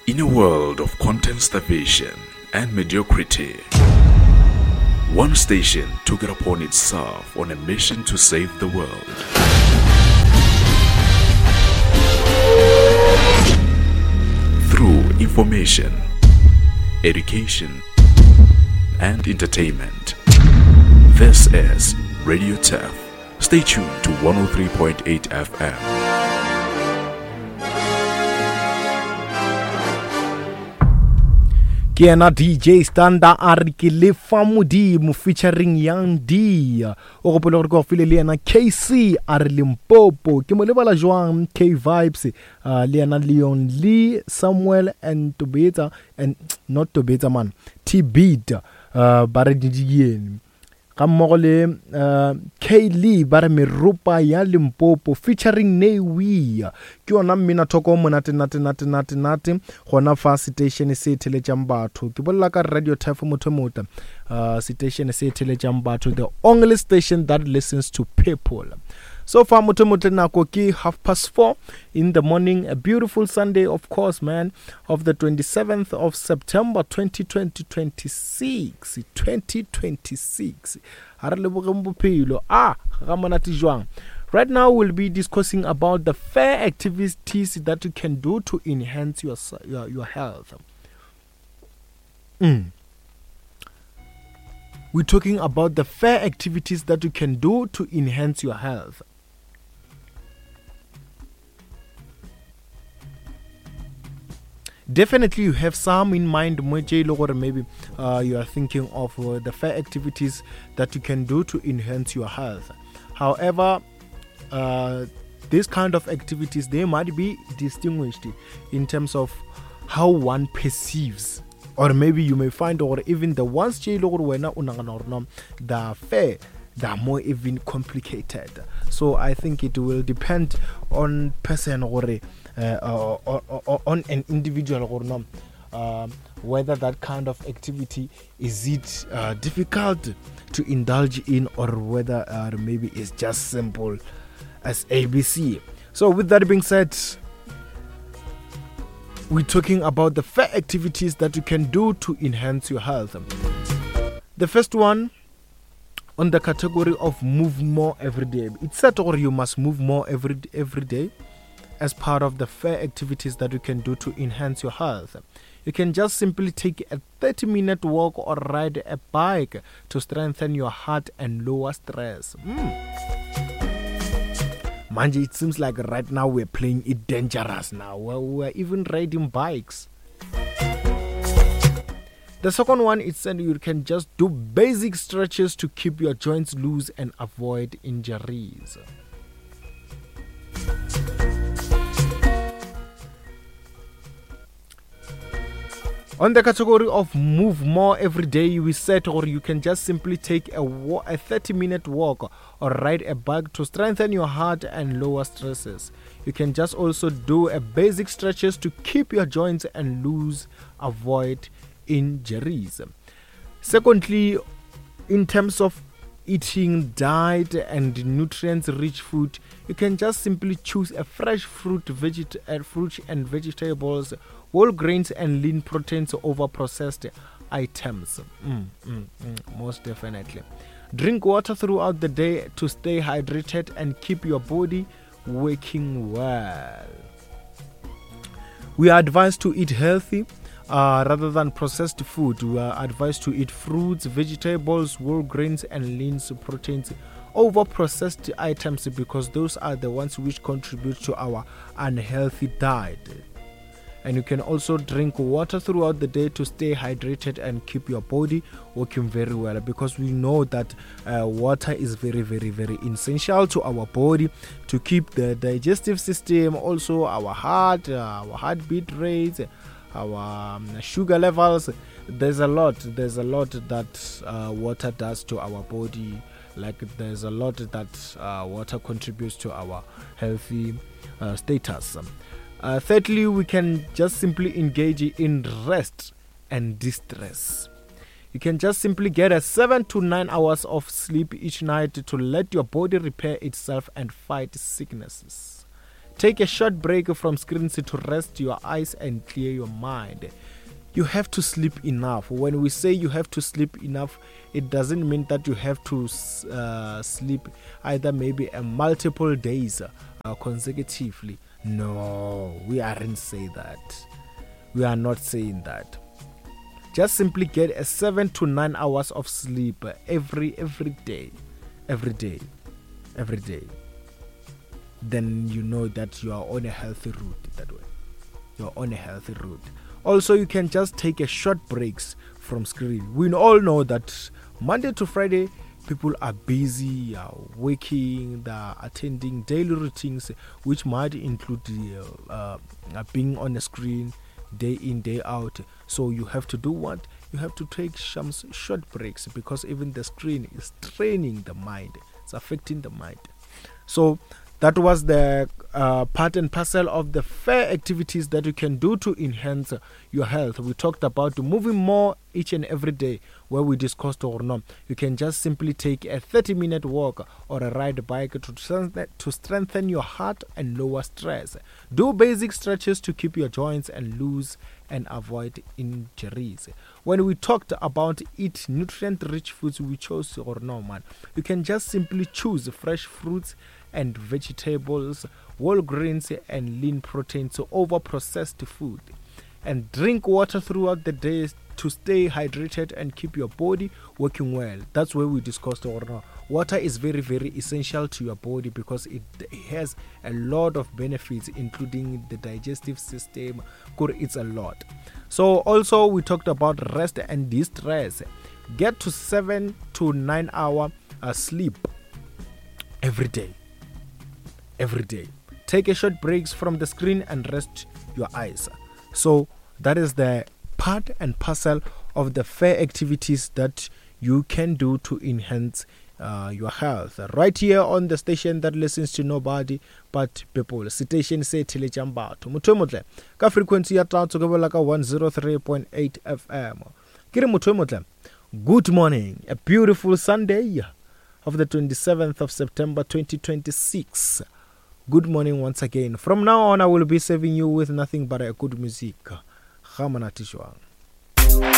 In a world of content starvation and mediocrity, one station took it upon itself on a mission to save the world. Through information, education, and entertainment. This is Radio TEF. Stay tuned to 103.8 FM. Kiana DJ Standa Arikile Famudimo featuring Young D. O go pele go file le ena KC Limpopo. Ke mo lebala jwang K Vibes le ena Leon Lee Samuel and Tobeta and not Tobeta man. T Beat bare didiyen. Ka mmogo le K Lee bare merupa ya Limpopo featuring Newi. Ke ona mmina thoko monate gona fa station se theletšang batho ke bolla ka Radio TEF motho mota station se theletšang batho, the only station that listens to people. So far motho mota nako ke 4:30 in the morning, a beautiful Sunday, of course, man, of the 27th of September 2026. Ha re lebogeng bophelo ga monate jwang. Right now, we'll be discussing about the fair activities that you can do to enhance your health. We're talking about the fair activities that you can do to enhance your health. Definitely, you have some in mind, maybe you are thinking of the fair activities that you can do to enhance your health. However, these kind of activities, they might be distinguished in terms of how one perceives, or maybe you may find, or even the ones the fair, they are more even complicated. So I think it will depend on person or on an individual or not, whether that kind of activity is it difficult to indulge in, or whether maybe it's just simple as ABC. So with that being said, we're talking about the fair activities that you can do to enhance your health. The first one on the category of move more every day. It's said or you must move more every day as part of the fair activities that you can do to enhance your health. You can just simply take a 30-minute walk or ride a bike to strengthen your heart and lower stress. Manje, it seems like right now we're playing it dangerous now. We're even riding bikes. The second one is that you can just do basic stretches to keep your joints loose and avoid injuries. On the category of move more every day, we said, or you can just simply take a 30-minute walk or ride a bike to strengthen your heart and lower stresses. You can just also do a basic stretches to keep your joints and loose, avoid injuries. Secondly, in terms of eating diet and nutrients-rich food, you can just simply choose a fresh fruit and vegetables, whole grains and lean proteins over processed items. Most definitely. Drink water throughout the day to stay hydrated and keep your body working well. We are advised to eat healthy rather than processed food. We are advised to eat fruits, vegetables, whole grains and lean proteins over processed items, because those are the ones which contribute to our unhealthy diet. And you can also drink water throughout the day to stay hydrated and keep your body working very well, because we know that water is very, very, very essential to our body to keep the digestive system, also our heart, our heartbeat rate, our sugar levels. There's a lot that water does to our body. Like there's a lot that water contributes to our healthy status. Thirdly, we can just simply engage in rest and distress. You can just simply get a 7 to 9 hours of sleep each night to let your body repair itself and fight sicknesses. Take a short break from screens to rest your eyes and clear your mind. You have to sleep enough. When we say you have to sleep enough, it doesn't mean that you have to sleep either maybe multiple days consecutively. No, we aren't saying that. We are not saying that. Just simply get a 7 to 9 hours of sleep every day. Then you know that you are on a healthy route that way. You're on a healthy route. Also, you can just take a short breaks from screen. We all know that Monday to Friday, people are busy, are working, they are attending daily routines, which might include being on the screen day in, day out. So you have to do what? You have to take some short breaks, because even the screen is training the mind. It's affecting the mind. So that was the part and parcel of the fair activities that you can do to enhance your health. We talked about moving more each and every day, where we discussed or not. You can just simply take a 30-minute walk or a ride bike to strengthen your heart and lower stress. Do basic stretches to keep your joints and loose and avoid injuries. When we talked about eat nutrient-rich foods, we chose or no, man. You can just simply choose fresh fruits and vegetables, whole grains and lean proteins over processed food. And drink water throughout the day to stay hydrated and keep your body working well. That's where we discussed water is very, very essential to your body, because it has a lot of benefits, including the digestive system. It's a lot. So also we talked about rest and de-stress. Get to 7 to 9 hour sleep every day. Take a short breaks from the screen and rest your eyes. So that is the part and parcel of the fair activities that you can do to enhance your health. Right here on the station that listens to nobody but people. Station say Telejambato. Mutumotle. Ka frequency ya tao tsokebela ka 103.8 FM. Kire mutumotle. Good morning. A beautiful Sunday of the 27th of September 2026. Good morning once again. From now on, I will be serving you with nothing but a good music. Khamana Tishwang.